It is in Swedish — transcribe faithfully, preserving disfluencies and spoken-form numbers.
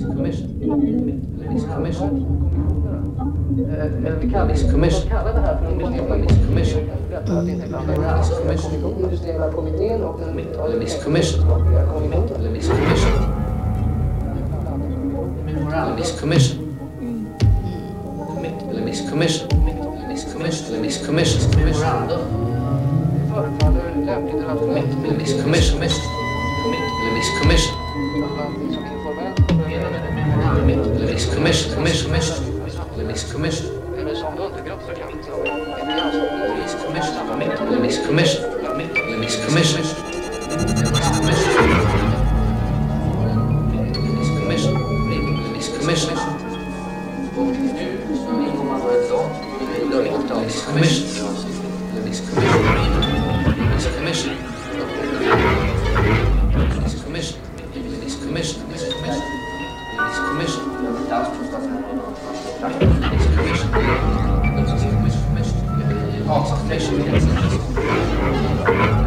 commission. Release commission. Eller vi kallar det här för en release commission. Release commission. Industriella kommittén och den release commission. Release commission. Release commission. Release commission. Release commission. Release commission. Memorandum. Förefaller lämpligt att release commission. Release commission. Release commission. Commission. Release commission. Eller som undergrupp så kan vi inte ha release commission. Release commission. Release commission. Release commission. Release commission. Release commission. Release commission. Release commission. Release commission. Release commission. Release commission. Release commission.